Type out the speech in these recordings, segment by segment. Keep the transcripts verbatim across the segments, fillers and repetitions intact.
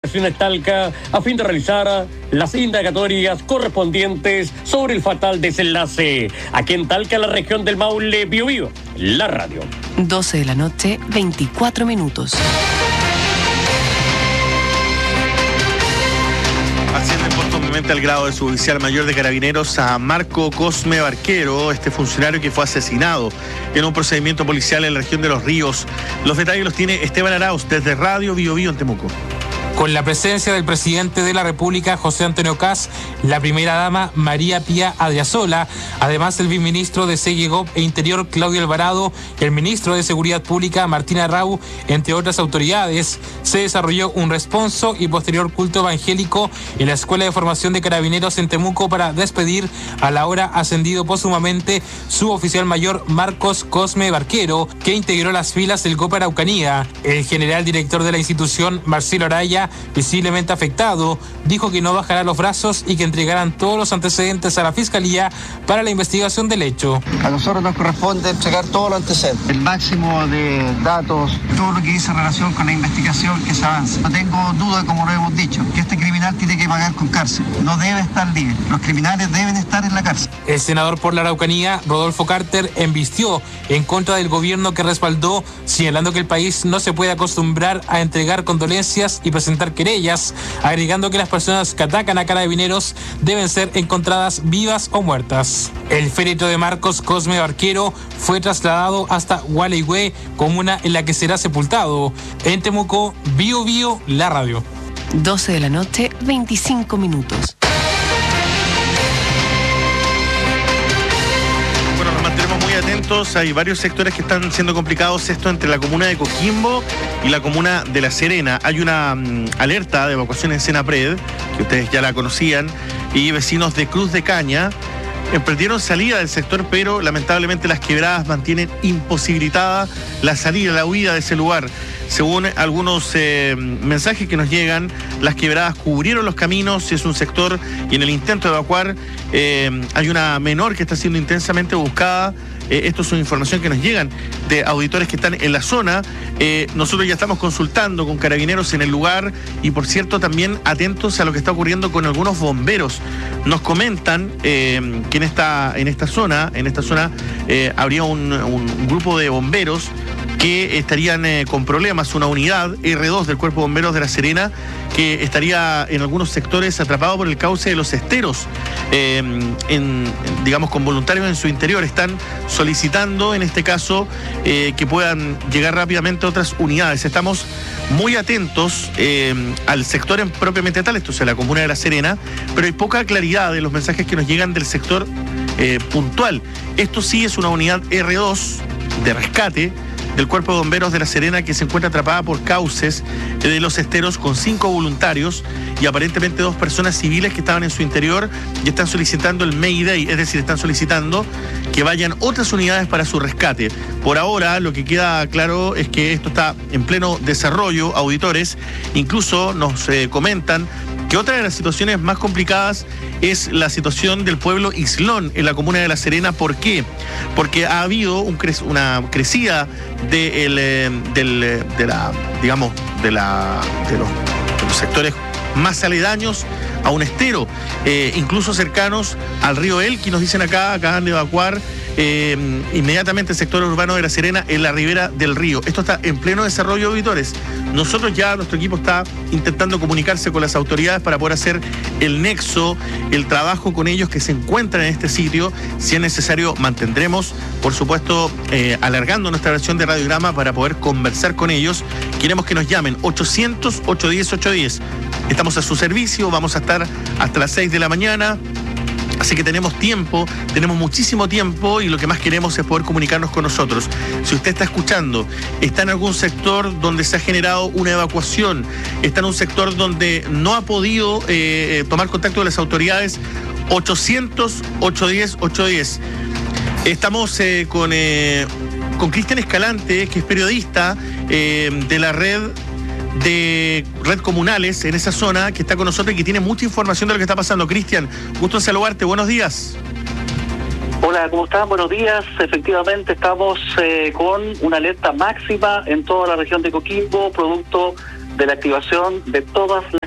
Correcciones Talca a fin de realizar las indagatorias correspondientes sobre el fatal desenlace. Aquí en Talca, la región del Maule, Biobío, la radio. doce de la noche, veinticuatro minutos. Asciende póstumamente al grado de suboficial mayor de Carabineros a Marco Cosme Barquero, este funcionario que fue asesinado en un procedimiento policial en la región de Los Ríos. Los detalles los tiene Esteban Arauz desde Radio Biobío en Temuco. Con la presencia del presidente de la República, José Antonio Kast, la primera dama, María Pía Adriasola, además el viceministro de Seguridad e Interior, Claudio Alvarado, y el ministro de Seguridad Pública, Martina Rau, entre otras autoridades, se desarrolló un responso y posterior culto evangélico en la Escuela de Formación de Carabineros en Temuco para despedir al ahora ascendido póstumamente suboficial mayor Marcos Cosme Barquero, que integró las filas del GOP Araucanía. El general director de la institución, Marcelo Araya, visiblemente afectado, dijo que no bajará los brazos y que entregarán todos los antecedentes a la Fiscalía para la investigación del hecho. A nosotros nos corresponde entregar todos los antecedentes, el máximo de datos, todo lo que dice en relación con la investigación que se avance. No tengo duda, como lo hemos dicho, que este criminal tiene que pagar con cárcel, no debe estar libre. Los criminales deben estar en la cárcel. El senador por la Araucanía, Rodolfo Carter, embistió en contra del gobierno que respaldó, señalando que el país no se puede acostumbrar a entregar condolencias y presentar querellas, agregando que las personas que atacan a Carabineros deben ser encontradas vivas o muertas. El féretro de Marcos Cosme Barquero fue trasladado hasta Gualeguay, comuna en la que será sepultado. En Temuco, Bio Bio, la radio. doce de la noche, veinticinco minutos. Atentos, hay varios sectores que están siendo complicados, esto entre la comuna de Coquimbo y la comuna de La Serena. Hay una um, alerta de evacuación en Senapred, que ustedes ya la conocían, y vecinos de Cruz de Caña emprendieron salida del sector, pero lamentablemente las quebradas mantienen imposibilitada la salida, la huida de ese lugar. Según algunos eh, mensajes que nos llegan, las quebradas cubrieron los caminos, es un sector, y en el intento de evacuar eh, hay una menor que está siendo intensamente buscada. Eh, esto es una información que nos llegan de auditores que están en la zona. Eh, nosotros ya estamos consultando con carabineros en el lugar y, por cierto, también atentos a lo que está ocurriendo con algunos bomberos. Nos comentan eh, que en esta, en esta zona, en esta zona eh, habría un, un grupo de bomberos que estarían eh, con problemas, una unidad R dos del Cuerpo de Bomberos de La Serena que estaría en algunos sectores atrapado por el cauce de los esteros, eh, en, digamos con voluntarios en su interior. Están solicitando en este caso eh, que puedan llegar rápidamente otras unidades. Estamos muy atentos eh, al sector en propiamente tal, esto es la comuna de La Serena, pero hay poca claridad de los mensajes que nos llegan del sector eh, puntual. Esto sí es una unidad R dos de rescate del Cuerpo de Bomberos de La Serena que se encuentra atrapada por cauces de los esteros con cinco voluntarios y aparentemente dos personas civiles que estaban en su interior y están solicitando el Mayday, es decir, están solicitando que vayan otras unidades para su rescate. Por ahora, lo que queda claro es que esto está en pleno desarrollo, auditores. Incluso nos eh, comentan que otra de las situaciones más complicadas es la situación del pueblo Islón en la comuna de La Serena. ¿Por qué? Porque ha habido un cre- una crecida de, el, eh, del, eh, de la, digamos, de, la, de, los, de los sectores más aledaños a un estero, eh, incluso cercanos al río Elqui. Nos dicen acá, acaban de evacuar eh, inmediatamente el sector urbano de La Serena en la ribera del río. Esto está en pleno desarrollo, auditores. Nosotros ya, nuestro equipo está intentando comunicarse con las autoridades para poder hacer el nexo, el trabajo con ellos que se encuentran en este sitio. Si es necesario, mantendremos, por supuesto, eh, alargando nuestra versión de radiograma para poder conversar con ellos. Queremos que nos llamen ochocientos, ochocientos diez, ochocientos diez. Estamos a su servicio, vamos a estar hasta las seis de la mañana. Así que tenemos tiempo, tenemos muchísimo tiempo y lo que más queremos es poder comunicarnos con nosotros. Si usted está escuchando, está en algún sector donde se ha generado una evacuación, está en un sector donde no ha podido eh, tomar contacto con las autoridades, ochocientos, ochocientos diez, ochocientos diez. Estamos eh, con, eh, con Cristian Escalante, que es periodista eh, de la red de Red Comunales en esa zona, que está con nosotros y que tiene mucha información de lo que está pasando. Cristian, gusto en saludarte, buenos días. Hola, ¿cómo están? Buenos días. Efectivamente estamos eh, con una alerta máxima en toda la región de Coquimbo, producto de la activación de todas las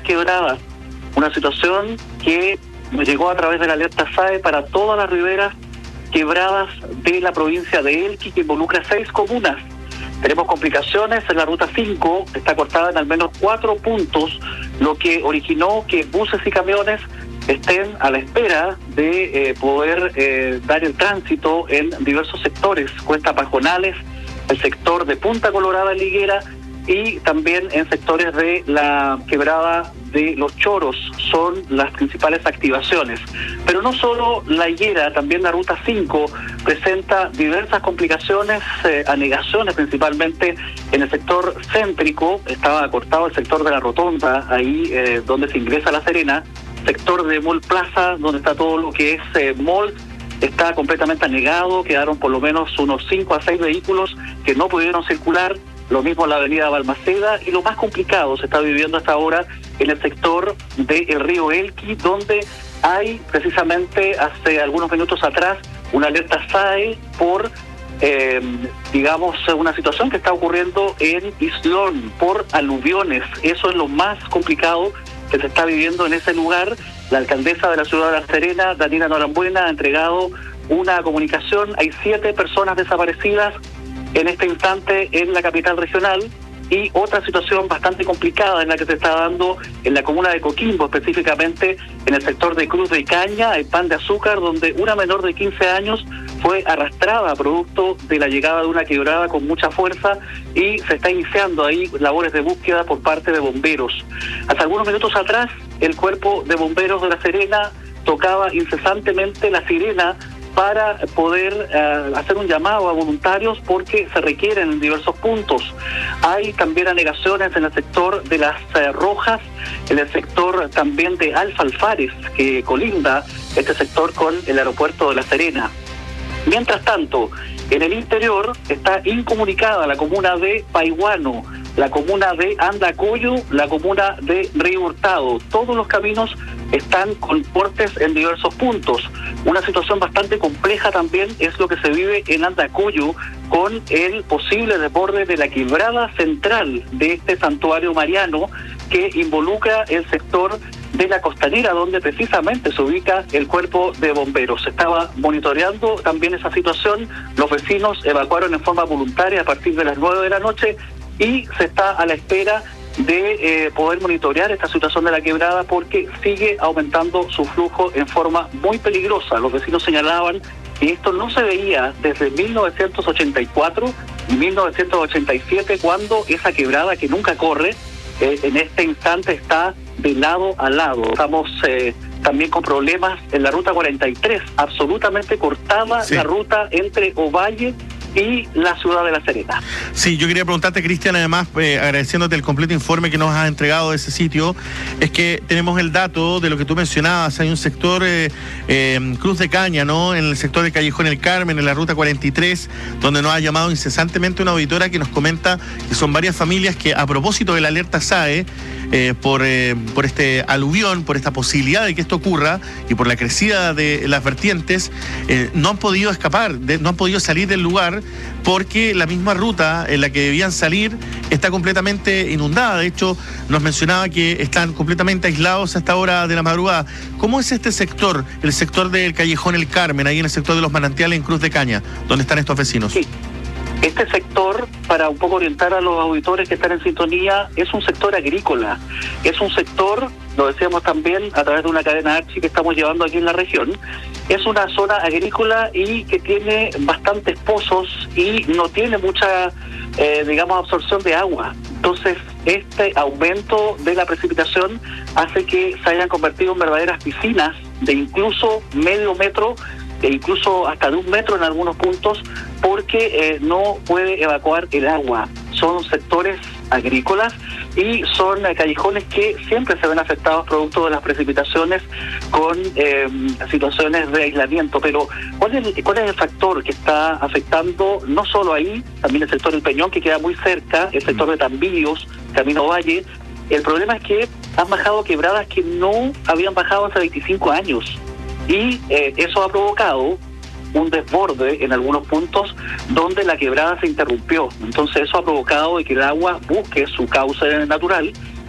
quebradas, una situación que llegó a través de la alerta S A E para todas las riberas quebradas de la provincia de Elqui, que involucra seis comunas. Tenemos complicaciones en la ruta cinco, está cortada en al menos cuatro puntos, lo que originó que buses y camiones estén a la espera de eh, poder eh, dar el tránsito en diversos sectores, Cuesta Pajonales, el sector de Punta Colorada en Liguera y también en sectores de la quebrada de Los Choros, son las principales activaciones. Pero no solo la higuera, también la ruta cinco presenta diversas complicaciones, eh, anegaciones principalmente en el sector céntrico, estaba cortado el sector de la Rotonda, ahí eh, donde se ingresa a La Serena, sector de Mall Plaza, donde está todo lo que es eh, mall, está completamente anegado, quedaron por lo menos unos cinco a seis vehículos que no pudieron circular, lo mismo en la avenida Balmaceda, y lo más complicado se está viviendo hasta ahora en el sector del río Elqui, donde hay precisamente hace algunos minutos atrás una alerta S A E por, eh, digamos, una situación que está ocurriendo en Islón por aluviones. Eso es lo más complicado que se está viviendo en ese lugar. La alcaldesa de la ciudad de La Serena, Daniela Norambuena, ha entregado una comunicación. Hay siete personas desaparecidas en este instante en la capital regional, y otra situación bastante complicada en la que se está dando en la comuna de Coquimbo, específicamente en el sector de Cruz de Icaña, hay Pan de Azúcar, donde una menor de quince años fue arrastrada producto de la llegada de una quebrada con mucha fuerza, y se está iniciando ahí labores de búsqueda por parte de bomberos. Hace algunos minutos atrás, el cuerpo de bomberos de La Serena tocaba incesantemente la sirena para poder uh, hacer un llamado a voluntarios, porque se requieren en diversos puntos. Hay también anegaciones en el sector de Las uh, Rojas, en el sector también de Alfa Alfares, que colinda este sector con el aeropuerto de La Serena. Mientras tanto, en el interior está incomunicada la comuna de Paiguano, la comuna de Andacoyo, la comuna de Río Hurtado. Todos los caminos están con cortes en diversos puntos. Una situación bastante compleja también es lo que se vive en Andacoyo con el posible desborde de la quebrada central de este santuario mariano, que involucra el sector de la Costanera, donde precisamente se ubica el cuerpo de bomberos. Se estaba monitoreando también esa situación, los vecinos evacuaron en forma voluntaria a partir de las nueve de la noche, y se está a la espera de eh, poder monitorear esta situación de la quebrada, porque sigue aumentando su flujo en forma muy peligrosa. Los vecinos señalaban que esto no se veía desde mil novecientos ochenta y cuatro y mil novecientos ochenta y siete, cuando esa quebrada que nunca corre, eh, en este instante está de lado a lado. Estamos eh, también con problemas en la ruta cuarenta y tres, absolutamente cortada, sí, la ruta entre Ovalle y la ciudad de La Serena. Sí, yo quería preguntarte, Cristian, además, eh, agradeciéndote el completo informe que nos has entregado de ese sitio, es que tenemos el dato de lo que tú mencionabas. Hay un sector, eh, eh, Cruz de Caña, ¿no?, en el sector de Callejón El Carmen, en la ruta cuarenta y tres, donde nos ha llamado incesantemente una auditora que nos comenta que son varias familias que, a propósito de la alerta S A E, eh, por, eh, por este aluvión, por esta posibilidad de que esto ocurra y por la crecida de las vertientes, eh, no han podido escapar, de, no han podido salir del lugar, porque la misma ruta en la que debían salir está completamente inundada. De hecho, nos mencionaba que están completamente aislados a esta hora de la madrugada. ¿Cómo es este sector, el sector del Callejón El Carmen, ahí en el sector de los manantiales en Cruz de Caña, donde están estos vecinos? Sí. Este sector, para un poco orientar a los auditores que están en sintonía, es un sector agrícola. Es un sector, lo decíamos también a través de una cadena Archi que estamos llevando aquí en la región, es una zona agrícola y que tiene bastantes pozos y no tiene mucha, eh, digamos, absorción de agua. Entonces, este aumento de la precipitación hace que se hayan convertido en verdaderas piscinas de incluso medio metro e incluso hasta de un metro en algunos puntos, porque eh, no puede evacuar el agua. Son sectores agrícolas y son eh, callejones que siempre se ven afectados producto de las precipitaciones con eh, situaciones de aislamiento. Pero ¿cuál es, ¿cuál es el factor que está afectando no solo ahí, también el sector del Peñón, que queda muy cerca, el sector de Tambillos, Camino Valle? El problema es que han bajado quebradas que no habían bajado hace veinticinco años. Y eh, eso ha provocado un desborde en algunos puntos donde la quebrada se interrumpió. Entonces eso ha provocado que el agua busque su cauce natural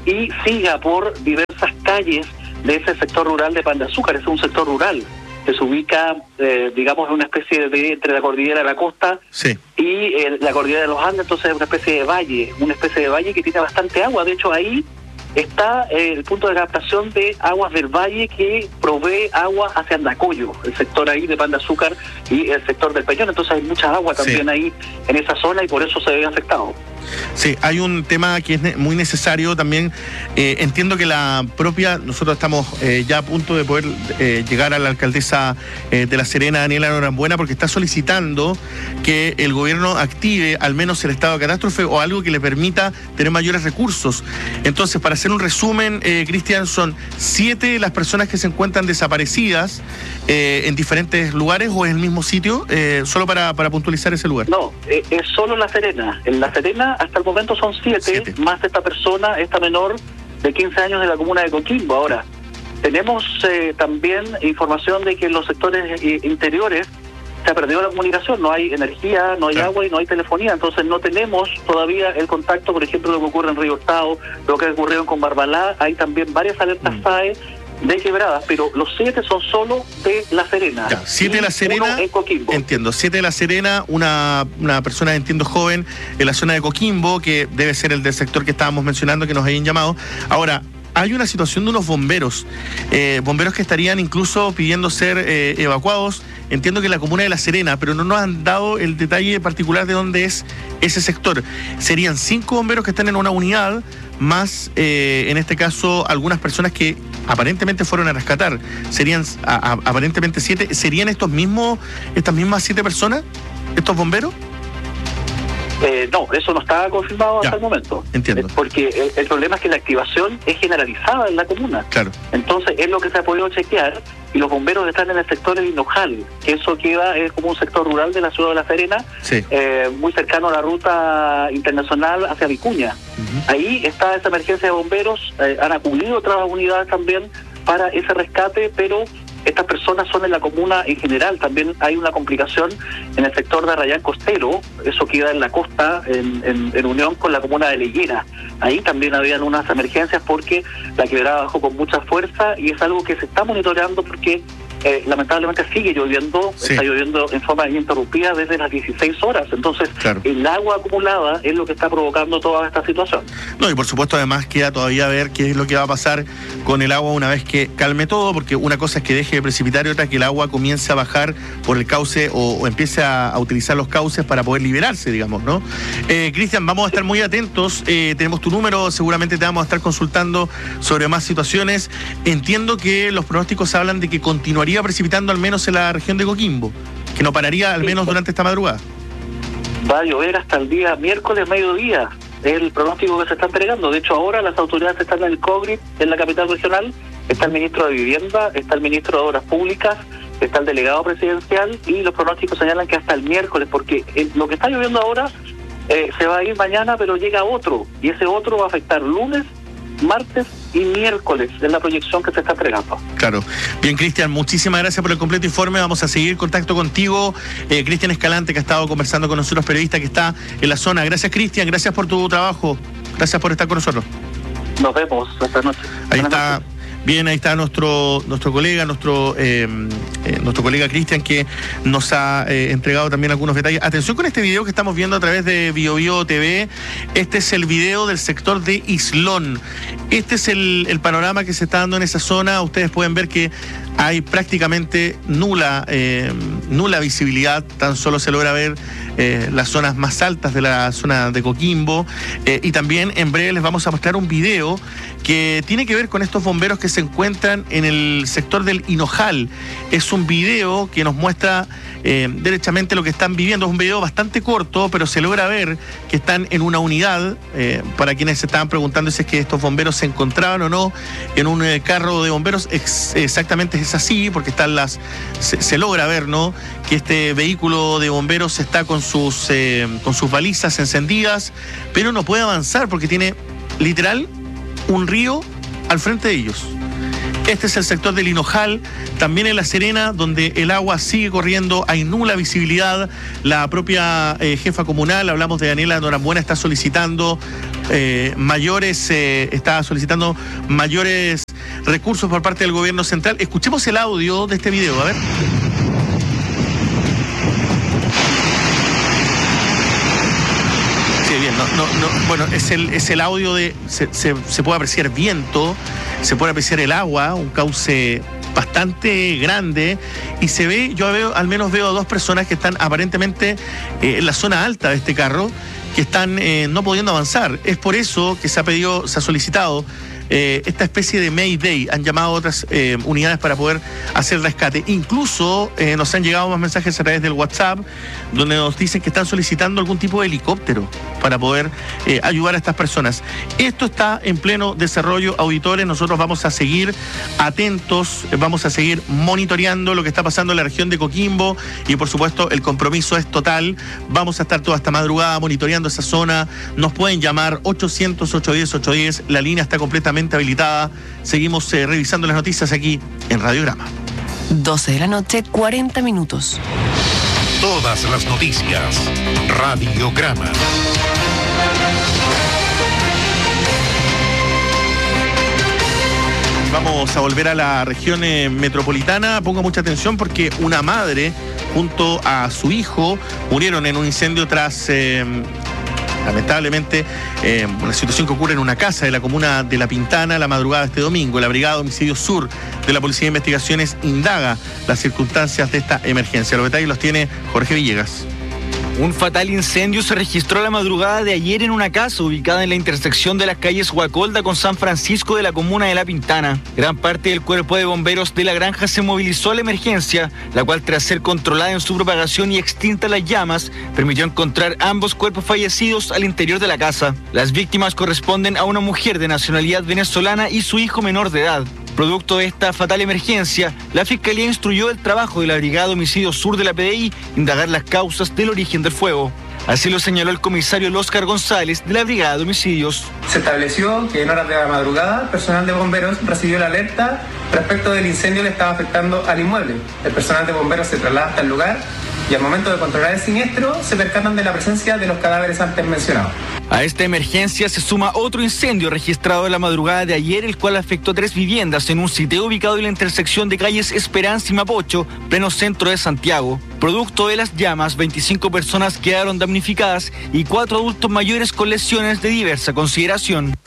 y siga por diversas calles de ese sector rural de Pan de Azúcar. Es un sector rural que se ubica, eh, digamos, en una especie de entre la cordillera de la costa sí. y eh, la cordillera de los Andes, entonces es una especie de valle, una especie de valle que tiene bastante agua. De hecho, ahí está eh, el punto de captación de aguas del valle que provee agua hacia Andacollo, el sector ahí de Pan de Azúcar y el sector del Peñón. Entonces hay mucha agua también sí. ahí en esa zona y por eso se ve afectado. Sí, hay un tema que es muy necesario también. Eh, entiendo que la propia, nosotros estamos eh, ya a punto de poder eh, llegar a la alcaldesa eh, de La Serena, Daniela Norambuena, porque está solicitando que el gobierno active al menos el estado de catástrofe o algo que le permita tener mayores recursos. Entonces, para hacer un resumen, eh, Cristian, son siete las personas que se encuentran desaparecidas eh, en diferentes lugares o en el mismo sitio, eh, solo para, para puntualizar ese lugar. No, eh, es solo La Serena. En La Serena hasta el momento son siete, siete, más esta persona, esta menor de quince años de la comuna de Coquimbo. Ahora, tenemos eh, también información de que en los sectores eh, interiores se ha perdido la comunicación, no hay energía, no hay claro. agua y no hay telefonía, entonces no tenemos todavía el contacto, por ejemplo, lo que ocurre en Río Hurtado, lo que ocurrió en Combarbalá, hay también varias alertas mm. S A E de quebradas, pero los siete son solo de La Serena. Ya, siete de La Serena, en Coquimbo. Entiendo, siete de La Serena, una, una persona, entiendo, joven en la zona de Coquimbo, que debe ser el del sector que estábamos mencionando, que nos habían llamado. Ahora, hay una situación de unos bomberos, eh, bomberos que estarían incluso pidiendo ser eh, evacuados, entiendo que en la comuna de La Serena, pero no nos han dado el detalle particular de dónde es ese sector. Serían cinco bomberos que están en una unidad, más eh, en este caso algunas personas que aparentemente fueron a rescatar. Serían a, a, aparentemente siete. ¿Serían estos mismos, estas mismas siete personas, estos bomberos? Eh, no, eso no está confirmado ya, hasta el momento. Entiendo. Eh, porque el, el problema es que la activación es generalizada en la comuna. Claro. Entonces es lo que se ha podido chequear y los bomberos están en el sector del Hinojal, que eso queda es como un sector rural de la ciudad de La Serena, sí. eh, muy cercano a la ruta internacional hacia Vicuña. Uh-huh. Ahí está esa emergencia de bomberos, eh, han acudido otras unidades también para ese rescate, pero estas personas son en la comuna en general. También hay una complicación en el sector de Arrayán Costero, eso queda en la costa, en, en, en unión con la comuna de Leyera. Ahí también habían unas emergencias porque la quebrada bajó con mucha fuerza y es algo que se está monitoreando porque eh, lamentablemente sigue lloviendo, sí. está lloviendo en forma ininterrumpida desde las dieciséis horas. Entonces, claro. el agua acumulada es lo que está provocando toda esta situación. No, y por supuesto además queda todavía ver qué es lo que va a pasar con el agua una vez que calme todo, porque una cosa es que deje de precipitar y otra que el agua comience a bajar por el cauce o, o empiece a, a utilizar los cauces para poder liberarse, digamos, ¿no? Eh, Cristian, vamos a estar muy atentos, eh, tenemos tu número, seguramente te vamos a estar consultando sobre más situaciones. Entiendo que los pronósticos hablan de que continuaría precipitando al menos en la región de Coquimbo, que no pararía al menos durante esta madrugada. Va a llover hasta el día miércoles mediodía, es el pronóstico que se está entregando. De hecho, ahora las autoridades están en el COGRIP, en la capital regional, está el ministro de Vivienda, está el ministro de Obras Públicas, está el delegado presidencial y los pronósticos señalan que hasta el miércoles, porque el, lo que está lloviendo ahora eh, se va a ir mañana, pero llega otro, y ese otro va a afectar lunes, martes y miércoles, es la proyección que se está entregando. Claro. Bien, Cristian, muchísimas gracias por el completo informe. Vamos a seguir en contacto contigo. Eh, Cristian Escalante, que ha estado conversando con nosotros, periodista que está en la zona. Gracias, Cristian, gracias por tu trabajo. Gracias por estar con nosotros. Nos vemos esta noche. Ahí Buenas está. Noches. Bien, ahí está nuestro nuestro colega, nuestro eh, eh, nuestro colega Cristian, que nos ha eh, entregado también algunos detalles. Atención con este video que estamos viendo a través de BioBio T V. Este es el video del sector de Islón. Este es el, el panorama que se está dando en esa zona. Ustedes pueden ver que hay prácticamente nula eh, nula visibilidad, tan solo se logra ver eh, las zonas más altas de la zona de Coquimbo, eh, y también en breve les vamos a mostrar un video que tiene que ver con estos bomberos que se encuentran en el sector del Hinojal. Es un video que nos muestra eh, derechamente lo que están viviendo. Es un video bastante corto, pero se logra ver que están en una unidad. Eh, para quienes se estaban preguntando si es que estos bomberos se encontraban o no en un eh, carro de bomberos, ex, exactamente es así, porque están las se, se logra ver, ¿no?, que este vehículo de bomberos está con sus eh, con sus balizas encendidas, pero no puede avanzar porque tiene literal un río al frente de ellos. Este es el sector del Hinojal, también en La Serena, donde el agua sigue corriendo, hay nula visibilidad. La propia eh, jefa comunal, hablamos de Daniela Norambuena, está solicitando eh, mayores, eh, está solicitando mayores recursos por parte del gobierno central. Escuchemos el audio de este video, a ver. Sí, bien, no, no, no, bueno, es el, es el audio de, se, se, se puede apreciar viento, se puede apreciar el agua, un cauce bastante grande, y se ve, yo veo, al menos veo a dos personas que están aparentemente eh, en la zona alta de este carro, que están eh, no pudiendo avanzar. Es por eso que se ha pedido, se ha solicitado eh, esta especie de Mayday. Han llamado otras eh, unidades para poder hacer rescate. Incluso eh, nos han llegado más mensajes a través del WhatsApp, donde nos dicen que están solicitando algún tipo de helicóptero para poder eh, ayudar a estas personas. Esto está en pleno desarrollo, auditores. Nosotros vamos a seguir atentos, vamos a seguir monitoreando lo que está pasando en la región de Coquimbo, y por supuesto el compromiso es total. Vamos a estar toda esta madrugada monitoreando esa zona. Nos pueden llamar ochocientos, ochocientos diez, ochocientos diez, la línea está completamente habilitada. Seguimos eh, revisando las noticias aquí en Radiograma. doce de la noche, cuarenta minutos. Todas las noticias. Radiograma. Vamos a volver a la región eh, metropolitana. Ponga mucha atención porque una madre junto a su hijo murieron en un incendio tras, eh, lamentablemente, eh, una situación que ocurre en una casa de la comuna de La Pintana la madrugada de este domingo. La Brigada de Homicidios Sur de la Policía de Investigaciones indaga las circunstancias de esta emergencia. Los detalles los tiene Jorge Villegas. Un fatal incendio se registró la madrugada de ayer en una casa ubicada en la intersección de las calles Huacolda con San Francisco de la comuna de La Pintana. Gran parte del cuerpo de bomberos de la granja se movilizó a la emergencia, la cual, tras ser controlada en su propagación y extinta las llamas, permitió encontrar ambos cuerpos fallecidos al interior de la casa. Las víctimas corresponden a una mujer de nacionalidad venezolana y su hijo menor de edad. Producto de esta fatal emergencia, la Fiscalía instruyó el trabajo de la Brigada de Homicidios Sur de la P D I indagar las causas del origen del fuego. Así lo señaló el comisario Óscar González de la Brigada de Homicidios. Se estableció que en horas de la madrugada el personal de bomberos recibió la alerta respecto del incendio que le estaba afectando al inmueble. El personal de bomberos se traslada hasta el lugar y al momento de controlar el siniestro se percatan de la presencia de los cadáveres antes mencionados. A esta emergencia se suma otro incendio registrado en la madrugada de ayer, el cual afectó a tres viviendas en un sitio ubicado en la intersección de calles Esperanza y Mapocho, pleno centro de Santiago. Producto de las llamas, veinticinco personas quedaron damnificadas y cuatro adultos mayores con lesiones de diversa consideración.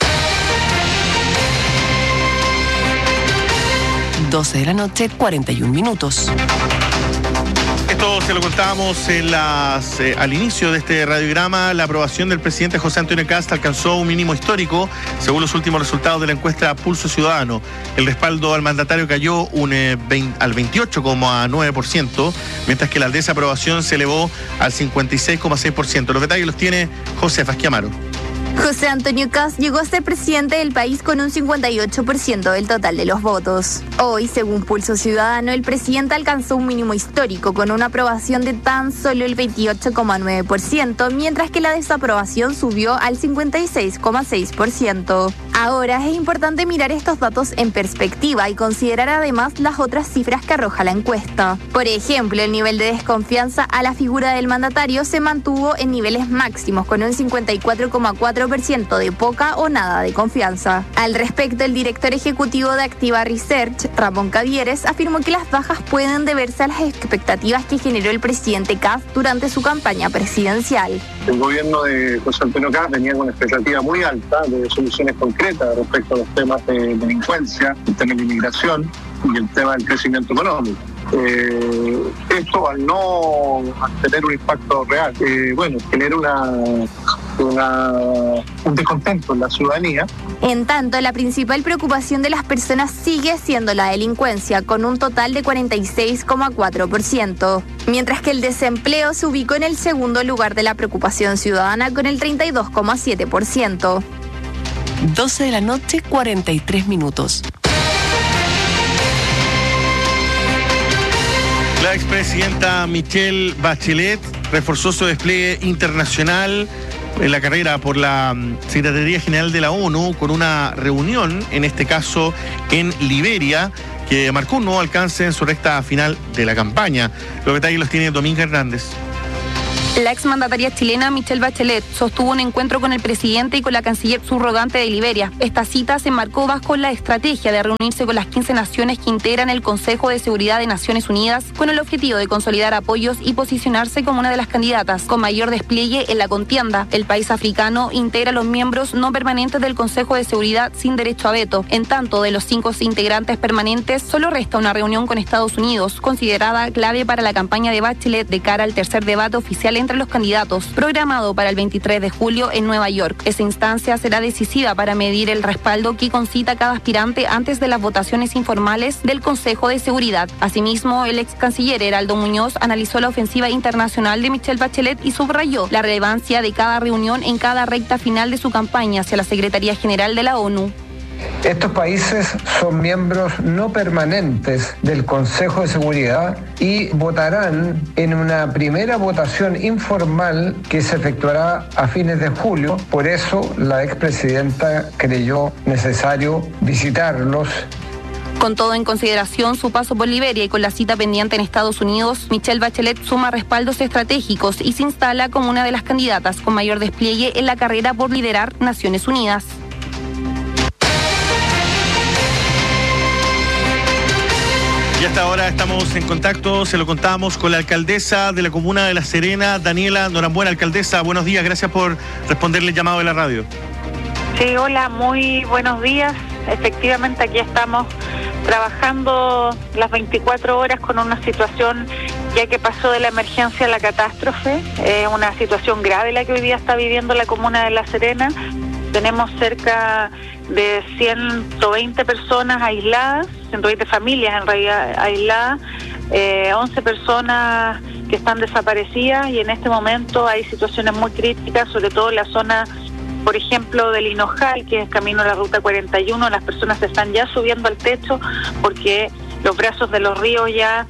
doce de la noche, cuarenta y un minutos. Esto se lo contábamos en las, eh, al inicio de este radiograma. La aprobación del presidente José Antonio Kast alcanzó un mínimo histórico según los últimos resultados de la encuesta Pulso Ciudadano. El respaldo al mandatario cayó un, eh, veinte, al veintiocho coma nueve por ciento, mientras que la desaprobación se elevó al cincuenta y seis coma seis por ciento. Los detalles los tiene José Fasquiamaro. José Antonio Kast llegó a ser presidente del país con un cincuenta y ocho por ciento del total de los votos. Hoy, según Pulso Ciudadano, el presidente alcanzó un mínimo histórico con una aprobación de tan solo el veintiocho coma nueve por ciento, mientras que la desaprobación subió al cincuenta y seis coma seis por ciento. Ahora es importante mirar estos datos en perspectiva y considerar además las otras cifras que arroja la encuesta. Por ejemplo, el nivel de desconfianza a la figura del mandatario se mantuvo en niveles máximos con un cincuenta y cuatro coma cuatro por ciento de poca o nada de confianza. Al respecto, el director ejecutivo de Activa Research, Ramón Cavieres, afirmó que las bajas pueden deberse a las expectativas que generó el presidente Kast durante su campaña presidencial. El gobierno de José Antonio Kast venía con una expectativa muy alta de soluciones concretas respecto a los temas de delincuencia, el tema de inmigración y el tema del crecimiento económico. Eh, esto al no tener un impacto real, eh, bueno, genera una, una, un descontento en la ciudadanía. En tanto, la principal preocupación de las personas sigue siendo la delincuencia, con un total de cuarenta y seis coma cuatro por ciento, mientras que el desempleo se ubicó en el segundo lugar de la preocupación ciudadana con el treinta y dos coma siete por ciento. doce de la noche, cuarenta y tres minutos. La expresidenta Michelle Bachelet reforzó su despliegue internacional en la carrera por la Secretaría General de la ONU con una reunión, en este caso en Liberia, que marcó un nuevo alcance en su recta final de la campaña. Los detalles los tiene Dominga Hernández. La exmandataria chilena Michelle Bachelet sostuvo un encuentro con el presidente y con la canciller subrogante de Liberia. Esta cita se marcó bajo la estrategia de reunirse con las quince naciones que integran el Consejo de Seguridad de Naciones Unidas con el objetivo de consolidar apoyos y posicionarse como una de las candidatas con mayor despliegue en la contienda. El país africano integra a los miembros no permanentes del Consejo de Seguridad sin derecho a veto. En tanto, de los cinco integrantes permanentes, solo resta una reunión con Estados Unidos, considerada clave para la campaña de Bachelet de cara al tercer debate oficial entre los candidatos, programado para el veintitrés de julio en Nueva York. Esa instancia será decisiva para medir el respaldo que concita cada aspirante antes de las votaciones informales del Consejo de Seguridad. Asimismo, el ex canciller Heraldo Muñoz analizó la ofensiva internacional de Michelle Bachelet y subrayó la relevancia de cada reunión en cada recta final de su campaña hacia la Secretaría General de la ONU. Estos países son miembros no permanentes del Consejo de Seguridad y votarán en una primera votación informal que se efectuará a fines de julio. Por eso la expresidenta creyó necesario visitarlos. Con todo en consideración su paso por Liberia y con la cita pendiente en Estados Unidos, Michelle Bachelet suma respaldos estratégicos y se instala como una de las candidatas con mayor despliegue en la carrera por liderar Naciones Unidas. Y hasta ahora estamos en contacto, se lo contamos con la alcaldesa de la comuna de La Serena, Daniela Norambuena. Alcaldesa, buenos días, gracias por responderle el llamado de la radio. Sí, hola, muy buenos días. Efectivamente, aquí estamos trabajando las veinticuatro horas con una situación ya que pasó de la emergencia a la catástrofe. Es una situación grave la que hoy día está viviendo la comuna de La Serena. Tenemos cerca de ciento veinte personas aisladas, ciento veinte familias en realidad aisladas, eh, once personas que están desaparecidas y en este momento hay situaciones muy críticas, sobre todo en la zona, por ejemplo, del Hinojal, que es camino a la ruta cuarenta y uno. Las personas se están ya subiendo al techo porque los brazos de los ríos ya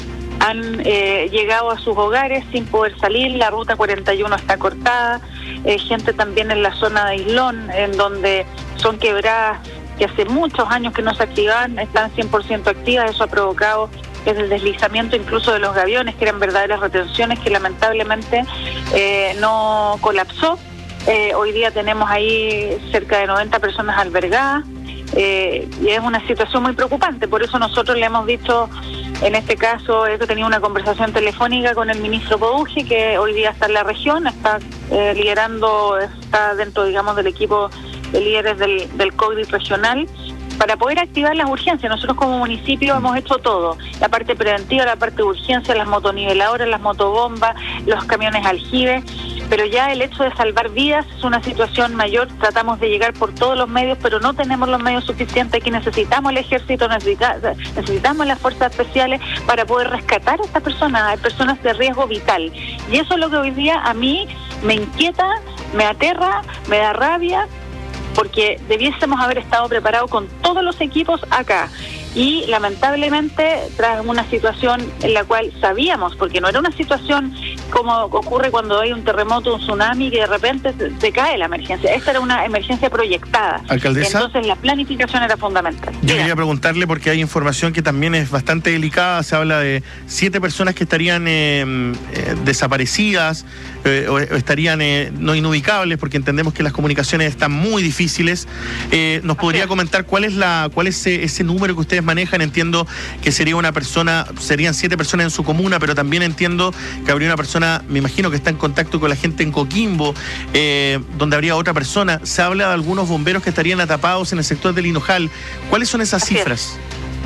han eh, llegado a sus hogares sin poder salir. La ruta cuarenta y uno está cortada. Eh, gente también en la zona de Islón, en donde son quebradas que hace muchos años que no se activan, están cien por ciento activas. Eso ha provocado el deslizamiento incluso de los gaviones, que eran verdaderas retenciones que lamentablemente eh, no colapsó. Eh, hoy día tenemos ahí cerca de noventa personas albergadas eh, y es una situación muy preocupante. Por eso nosotros le hemos dicho, en este caso, he tenido una conversación telefónica con el ministro Poduje, que hoy día está en la región, está eh, liderando, está dentro, digamos, del equipo de líderes del, del COVID regional, para poder activar las urgencias. Nosotros como municipio hemos hecho todo, la parte preventiva, la parte de urgencia, las motoniveladoras, las motobombas, los camiones aljibe, pero ya el hecho de salvar vidas es una situación mayor. Tratamos de llegar por todos los medios, pero no tenemos los medios suficientes. Aquí necesitamos el ejército, necesita, necesitamos las fuerzas especiales para poder rescatar a estas personas. Hay personas de riesgo vital y eso es lo que hoy día a mí me inquieta, me aterra, me da rabia, porque debiésemos haber estado preparados con todos los equipos acá. Y lamentablemente, tras una situación en la cual sabíamos, porque no era una situación como ocurre cuando hay un terremoto, un tsunami, que de repente se, se cae la emergencia. Esta era una emergencia proyectada. Alcaldesa, entonces la planificación era fundamental. Yo Mira. quería preguntarle, porque hay información que también es bastante delicada. Se habla de siete personas que estarían eh, eh, desaparecidas eh, o estarían eh, no inubicables, porque entendemos que las comunicaciones están muy difíciles. Eh, ¿Nos podría okay. comentar cuál es la cuál es ese, ese número que ustedes manejan? Entiendo que sería una persona, serían siete personas en su comuna, pero también entiendo que habría una persona, me imagino que está en contacto con la gente en Coquimbo, eh, donde habría otra persona. Se habla de algunos bomberos que estarían atapados en el sector del Hinojal. ¿Cuáles son esas Así cifras?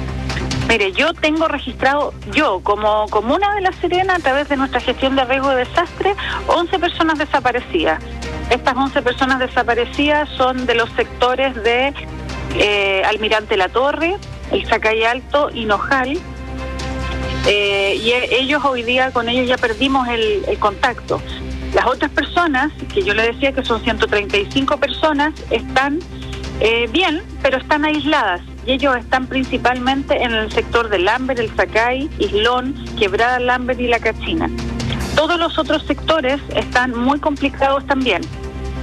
Es. Mire, yo tengo registrado, yo como comuna de La Serena, a través de nuestra gestión de riesgo de desastre, once personas desaparecidas. Estas once personas desaparecidas son de los sectores de eh, Almirante La Torre, el Zacay Alto, Hinojal, eh, y ellos hoy día, con ellos ya perdimos el, el contacto. Las otras personas, que yo le decía que son ciento treinta y cinco personas, están eh, bien, pero están aisladas, y ellos están principalmente en el sector de Lambert, el Zacay, Islón, Quebrada Lambert y La Cachina. Todos los otros sectores están muy complicados también.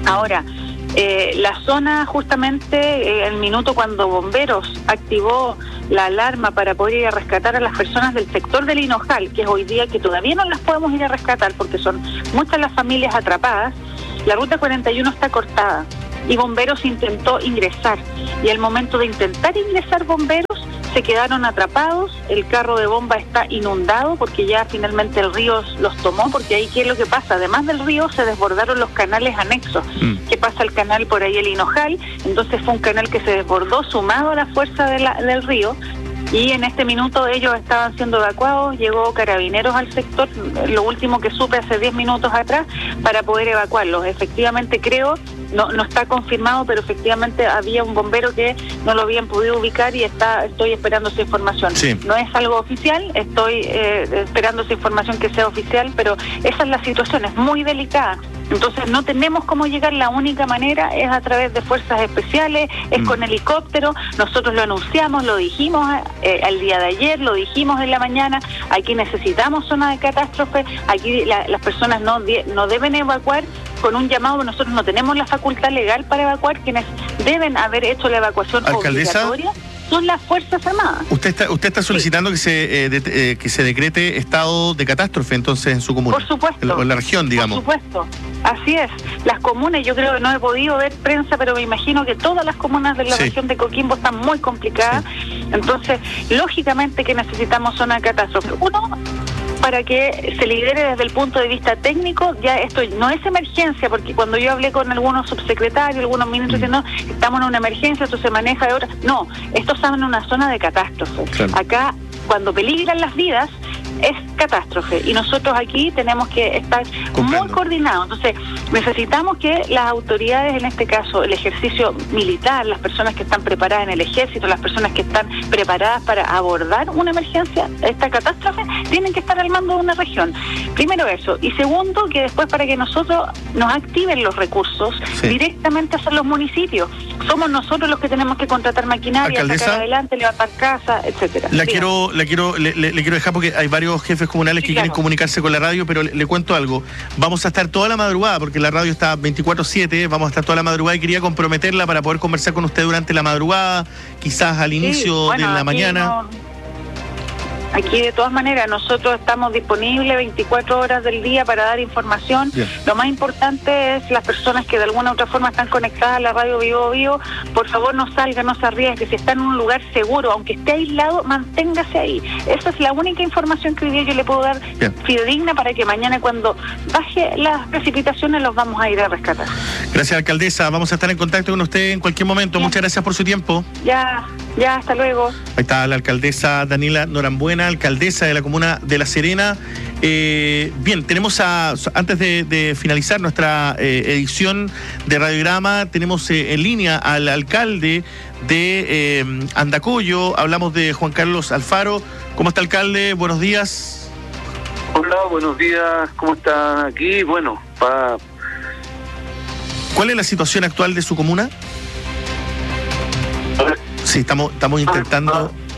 Ahora, eh, la zona justamente, eh, el minuto cuando Bomberos activó la alarma para poder ir a rescatar a las personas del sector del Hinojal, que es hoy día que todavía no las podemos ir a rescatar porque son muchas las familias atrapadas, la ruta cuarenta y uno está cortada y Bomberos intentó ingresar, y al momento de intentar ingresar Bomberos se quedaron atrapados, el carro de bomba está inundado porque ya finalmente el río los tomó, porque ahí qué es lo que pasa, además del río se desbordaron los canales anexos, mm. que pasa el canal por ahí el Hinojal, entonces fue un canal que se desbordó sumado a la fuerza de la, del río, y en este minuto ellos estaban siendo evacuados, llegó Carabineros al sector, lo último que supe hace diez minutos atrás, para poder evacuarlos. Efectivamente creo, no no está confirmado, pero efectivamente había un bombero que no lo habían podido ubicar y está estoy esperando esa información. Sí. No es algo oficial, estoy eh, esperando esa información que sea oficial, pero esa es la situación, es muy delicada. Entonces no tenemos cómo llegar, la única manera es a través de fuerzas especiales, es mm. con helicóptero, nosotros lo anunciamos, lo dijimos eh, el día de ayer, lo dijimos en la mañana, aquí necesitamos zona de catástrofe, aquí la, las personas no, no deben evacuar con un llamado, nosotros no tenemos la facultad legal para evacuar, quienes deben haber hecho la evacuación ¿Alcaldesa? Obligatoria son las Fuerzas Armadas. Usted está usted está solicitando sí. que se eh, de, eh, que se decrete estado de catástrofe entonces en su comuna. Por supuesto. O en la región, digamos. Por supuesto. Así es. Las comunas, yo creo que no he podido ver prensa, pero me imagino que todas las comunas de la sí. región de Coquimbo están muy complicadas. Sí. Entonces, lógicamente que necesitamos zona de catástrofe. Uno, para que se lidere desde el punto de vista técnico, ya esto no es emergencia, porque cuando yo hablé con algunos subsecretarios, algunos ministros, diciendo no, estamos en una emergencia, esto se maneja de ahora. No, esto está en una zona de catástrofe. Claro. Acá, cuando peligran las vidas, es catástrofe, y nosotros aquí tenemos que estar Comprendo. muy coordinados. Entonces necesitamos que las autoridades, en este caso el ejercicio militar, las personas que están preparadas en el ejército, las personas que están preparadas para abordar una emergencia, esta catástrofe, tienen que estar al mando de una región. Primero eso, y segundo, que después para que nosotros nos activen los recursos sí. directamente hacia los municipios. Somos nosotros los que tenemos que contratar maquinaria, ¿Alcaldesa? sacar adelante, levantar casas, etcétera. La Dígame. quiero, la quiero, le, le, le quiero dejar porque hay varios jefes comunales sí, que claro. quieren comunicarse con la radio, pero le, le cuento algo. Vamos a estar toda la madrugada, porque la radio está veinticuatro siete, vamos a estar toda la madrugada y quería comprometerla para poder conversar con usted durante la madrugada, quizás al inicio sí, bueno, de la mañana. No... Aquí de todas maneras nosotros estamos disponibles veinticuatro horas del día para dar información. Bien. Lo más importante es las personas que de alguna u otra forma están conectadas a la radio Vivo Vivo, por favor no salgan, no se arriesguen, si está en un lugar seguro, aunque esté aislado, manténgase ahí. Esa es la única información que hoy día yo le puedo dar Bien. fidedigna para que mañana cuando baje las precipitaciones los vamos a ir a rescatar. Gracias, alcaldesa, vamos a estar en contacto con usted en cualquier momento. Bien. Muchas gracias por su tiempo. Ya, ya, hasta luego. Ahí está la alcaldesa Daniela Norambuena, alcaldesa de la comuna de La Serena. Eh, bien, tenemos a, antes de, de finalizar nuestra eh, edición de Radiograma, tenemos eh, en línea al alcalde de eh, Andacollo, hablamos de Juan Carlos Alfaro. ¿Cómo está, alcalde? Buenos días. Hola, buenos días, ¿cómo están aquí? Bueno, pa... ¿Cuál es la situación actual de su comuna? Sí, estamos, estamos intentando... Ah, ah.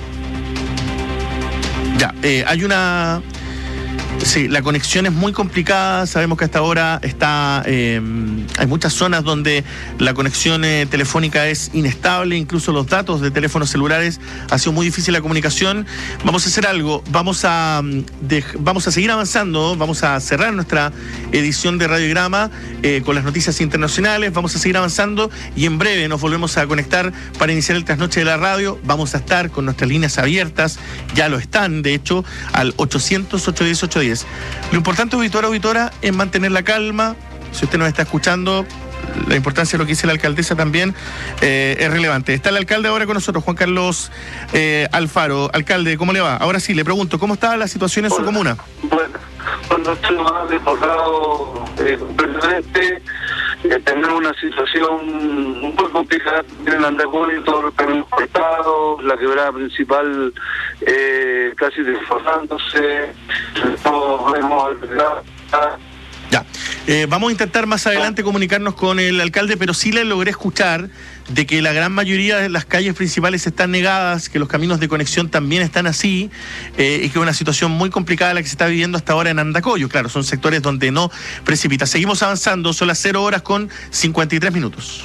Ya, eh, hay una... Sí, la conexión es muy complicada, sabemos que hasta ahora está, eh, hay muchas zonas donde la conexión eh, telefónica es inestable, incluso los datos de teléfonos celulares, ha sido muy difícil la comunicación. Vamos a hacer algo, vamos a, de, vamos a seguir avanzando, vamos a cerrar nuestra edición de Radiograma eh, con las noticias internacionales, vamos a seguir avanzando y en breve nos volvemos a conectar para iniciar el trasnoche de la radio. Vamos a estar con nuestras líneas abiertas, ya lo están, de hecho, al ochocientos, ochocientos diez, ochocientos diez. Lo importante, auditora, auditora, es mantener la calma. Si usted nos está escuchando, la importancia de lo que dice la alcaldesa también eh, es relevante. Está el alcalde ahora con nosotros, Juan Carlos eh, Alfaro. Alcalde, ¿cómo le va? Ahora sí, le pregunto, ¿cómo está la situación en Hola. su comuna? Bueno, cuando estamos más desbordados eh, completamente, eh, tenemos una situación muy complicada en el Andacollo, todos los caminos cortados, la quebrada principal eh, casi desformándose, todos vemos Ya. Eh, vamos a intentar más adelante comunicarnos con el alcalde, pero sí le logré escuchar de que la gran mayoría de las calles principales están negadas, que los caminos de conexión también están así, eh, y que es una situación muy complicada la que se está viviendo hasta ahora en Andacollo. Claro, son sectores donde no precipita. Seguimos avanzando, son las cero horas con cincuenta y tres minutos.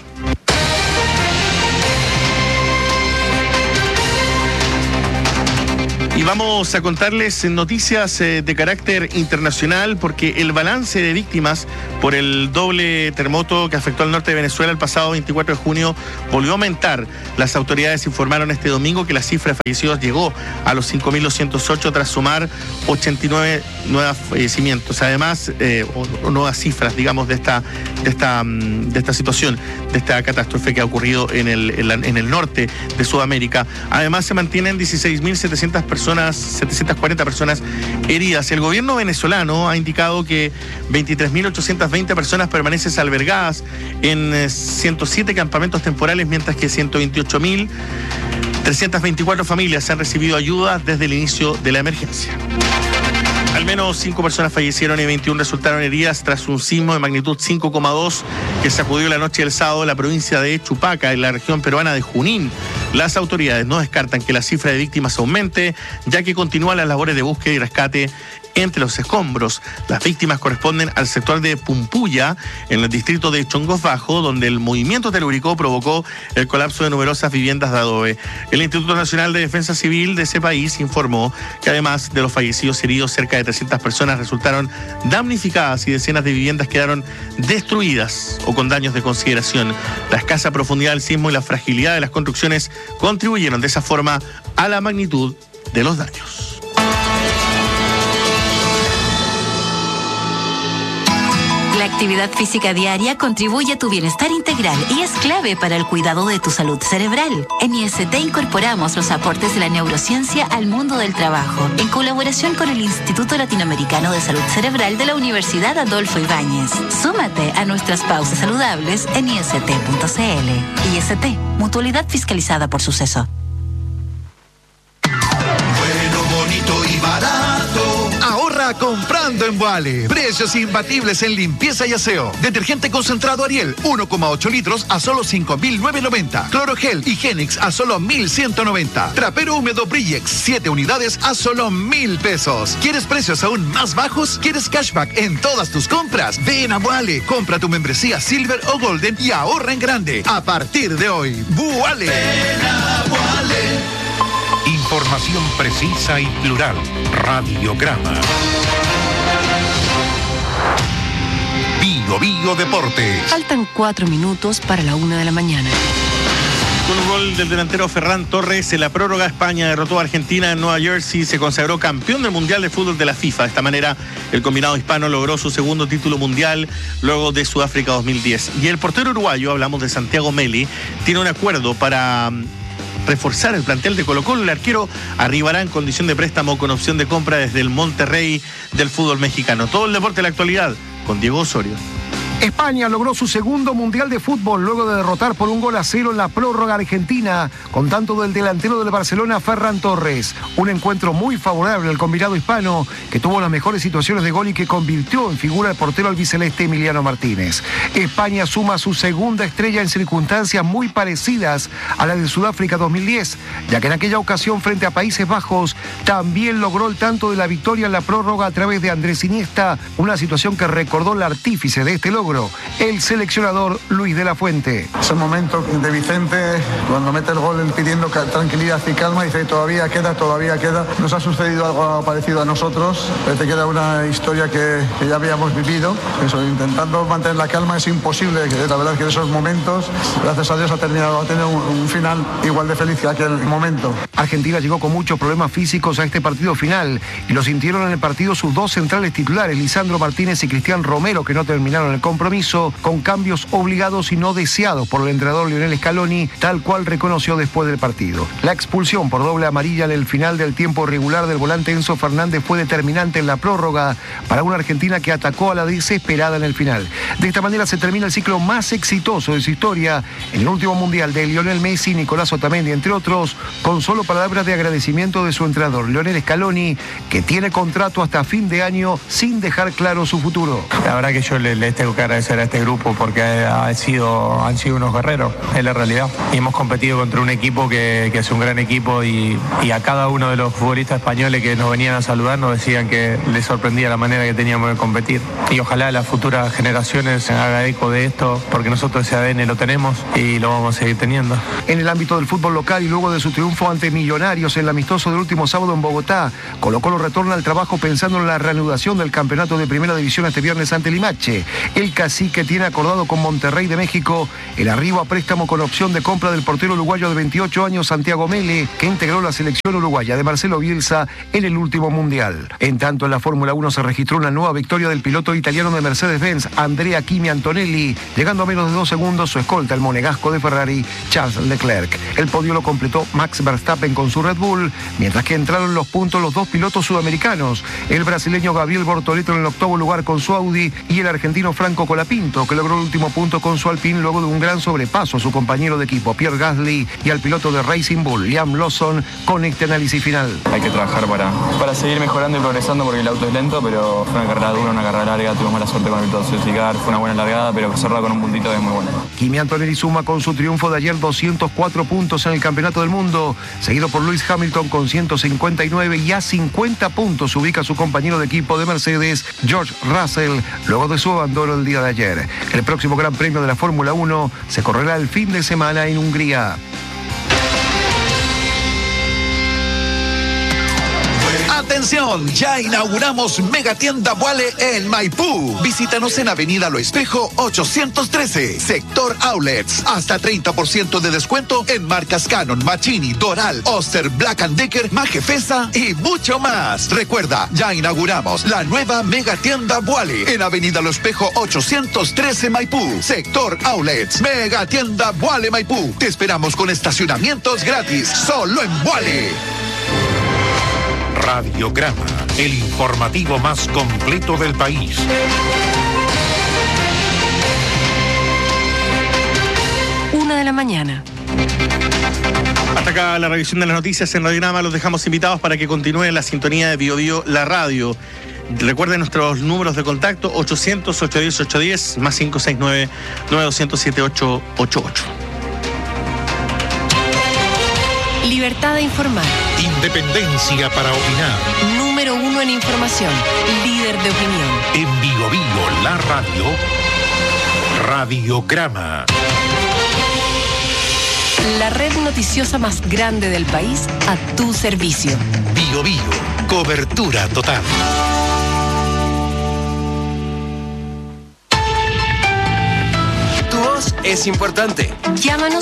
Y vamos a contarles noticias eh, de carácter internacional, porque el balance de víctimas por el doble terremoto que afectó al norte de Venezuela el pasado veinticuatro de junio volvió a aumentar. Las autoridades informaron este domingo que la cifra de fallecidos llegó a los cinco mil doscientos ocho tras sumar ochenta y nueve nuevos fallecimientos. Además, eh, o, o nuevas cifras, digamos, de esta, de esta, de esta situación, de esta catástrofe que ha ocurrido en el, en, la, en el norte de Sudamérica. Además, se mantienen dieciséis mil setecientas personas setecientas cuarenta personas heridas. El gobierno venezolano ha indicado que veintitrés mil ochocientas veinte personas permanecen albergadas en ciento siete campamentos temporales, mientras que ciento veintiocho mil trescientas veinticuatro familias han recibido ayuda desde el inicio de la emergencia. Al menos cinco personas fallecieron y veintiuna resultaron heridas tras un sismo de magnitud cinco coma dos que sacudió la noche del sábado la provincia de Chupaca, en la región peruana de Junín. Las autoridades no descartan que la cifra de víctimas aumente, ya que continúan las labores de búsqueda y rescate entre los escombros. Las víctimas corresponden al sector de Pumpuya, en el distrito de Chongos Bajo, donde el movimiento telúrico provocó el colapso de numerosas viviendas de adobe. El Instituto Nacional de Defensa Civil de ese país informó que además de los fallecidos y heridos, cerca de trescientas personas resultaron damnificadas y decenas de viviendas quedaron destruidas o con daños de consideración. La escasa profundidad del sismo y la fragilidad de las construcciones contribuyeron de esa forma a la magnitud de los daños. La actividad física diaria contribuye a tu bienestar integral y es clave para el cuidado de tu salud cerebral. En I S T incorporamos los aportes de la neurociencia al mundo del trabajo, en colaboración con el Instituto Latinoamericano de Salud Cerebral de la Universidad Adolfo Ibáñez. Súmate a nuestras pausas saludables en I S T punto C L. I S T, mutualidad fiscalizada por Suceso. Bueno, bonito y barato. Ahorra comprando en Boale. Precios imbatibles en limpieza y aseo. Detergente concentrado Ariel, uno coma ocho litros a solo cinco mil novecientos noventa. Clorogel y Genix a solo mil ciento noventa. Trapero húmedo Brillex, siete unidades a solo mil pesos. ¿Quieres precios aún más bajos? ¿Quieres cashback en todas tus compras? Ven a Boale, compra tu membresía Silver o Golden y ahorra en grande. A partir de hoy, Boale. Ven a Boale. Información precisa y plural. Radiograma. Bio Bio Deportes. Faltan cuatro minutos para la una de la mañana. Con un gol del delantero Ferran Torres, en la prórroga España derrotó a Argentina en Nueva Jersey y se consagró campeón del Mundial de Fútbol de la FIFA. De esta manera, el combinado hispano logró su segundo título mundial luego de Sudáfrica dos mil diez. Y el portero uruguayo, hablamos de Santiago Meli, tiene un acuerdo para reforzar el plantel de Colo-Colo. El arquero arribará en condición de préstamo con opción de compra desde el Monterrey del fútbol mexicano. Todo el deporte de la actualidad con Diego Osorio. España logró su segundo Mundial de Fútbol luego de derrotar por un gol a cero en la prórroga Argentina, con tanto del delantero del Barcelona, Ferran Torres. Un encuentro muy favorable al combinado hispano, que tuvo las mejores situaciones de gol y que convirtió en figura el portero albiceleste Emiliano Martínez. España suma su segunda estrella en circunstancias muy parecidas a la de Sudáfrica dos mil diez, ya que en aquella ocasión frente a Países Bajos también logró el tanto de la victoria en la prórroga a través de Andrés Iniesta, una situación que recordó el artífice de este logro, el seleccionador Luis de la Fuente. Ese momento de Vicente, cuando mete el gol pidiendo tranquilidad y calma, dice todavía queda, todavía queda. Nos ha sucedido algo parecido a nosotros, te queda una historia que, que ya habíamos vivido. Eso, intentando mantener la calma es imposible. La verdad es que en esos momentos, gracias a Dios, ha terminado, ha tenido un, un final igual de feliz que aquel momento. Argentina llegó con muchos problemas físicos a este partido final y lo sintieron en el partido sus dos centrales titulares, Lisandro Martínez y Cristian Romero, que no terminaron el compromiso compromiso con cambios obligados y no deseados por el entrenador Lionel Scaloni, tal cual reconoció después del partido. La expulsión por doble amarilla en el final del tiempo regular del volante Enzo Fernández fue determinante en la prórroga para una Argentina que atacó a la desesperada en el final. De esta manera se termina el ciclo más exitoso de su historia en el último mundial de Lionel Messi, Nicolás Otamendi, entre otros, con solo palabras de agradecimiento de su entrenador Lionel Scaloni, que tiene contrato hasta fin de año sin dejar claro su futuro. La verdad que yo le, les tengo que agradecer a este grupo porque ha sido, han sido unos guerreros, es la realidad. Y hemos competido contra un equipo que, que es un gran equipo y, y a cada uno de los futbolistas españoles que nos venían a saludar nos decían que les sorprendía la manera que teníamos de competir. Y ojalá las futuras generaciones se hagan eco de esto porque nosotros ese A D N lo tenemos y lo vamos a seguir teniendo. En el ámbito del fútbol local y luego de su triunfo ante Millonarios en el amistoso del último sábado en Bogotá, Colo-Colo retorna al trabajo pensando en la reanudación del campeonato de Primera División este viernes ante Limache. El cacique tiene acordado con Monterrey de México el arribo a préstamo con opción de compra del portero uruguayo de veintiocho años Santiago Mele, que integró la selección uruguaya de Marcelo Bielsa en el último mundial. En tanto, en la Fórmula uno se registró una nueva victoria del piloto italiano de Mercedes-Benz, Andrea Kimi Antonelli, llegando a menos de dos segundos su escolta, el monegasco de Ferrari, Charles Leclerc. El podio lo completó Max Verstappen con su Red Bull, mientras que entraron en los puntos los dos pilotos sudamericanos, el brasileño Gabriel Bortoleto en el octavo lugar con su Audi y el argentino Franco Colapinto, que logró el último punto con su Alpine luego de un gran sobrepaso a su compañero de equipo Pierre Gasly y al piloto de Racing Bull, Liam Lawson, con este análisis final. Hay que trabajar para, para seguir mejorando y progresando porque el auto es lento, pero fue una carrera dura, una carrera larga, tuvimos la suerte con el piloto safety car, fue una buena largada, pero cerrada con un puntito es muy bueno. Kimi Antonelli suma con su triunfo de ayer doscientos cuatro puntos en el Campeonato del Mundo, seguido por Lewis Hamilton con ciento cincuenta y nueve y a cincuenta puntos se ubica su compañero de equipo de Mercedes, George Russell, luego de su abandono el día de ayer. El próximo Gran Premio de la Fórmula uno se correrá el fin de semana en Hungría. Atención, ya inauguramos Megatienda Vuale en Maipú. Visítanos en Avenida Lo Espejo ochocientos trece, Sector Outlets. Hasta treinta por ciento de descuento en marcas Canon, Machini, Doral, Oster, Black and Decker, Majefesa y mucho más. Recuerda, ya inauguramos la nueva Megatienda Vuale en Avenida Lo Espejo ochocientos trece, Maipú, Sector Outlets. Megatienda Vuale Maipú. Te esperamos con estacionamientos gratis, solo en Vuale. Radiograma, el informativo más completo del país. Una de la mañana. Hasta acá la revisión de las noticias en Radiograma. Los dejamos invitados para que continúen la sintonía de Bio Bio, la radio. Recuerden nuestros números de contacto: ochocientos, ochocientos diez, ochocientos diez, más cinco seis nueve, nueve dos cero cero, siete ocho ocho ocho. Libertad de informar. Independencia para opinar. Número uno en información. Líder de opinión. En Bio Bio, la radio. Radiograma. La red noticiosa más grande del país a tu servicio. Bio Bio, cobertura total. Tu voz es importante. Llámanos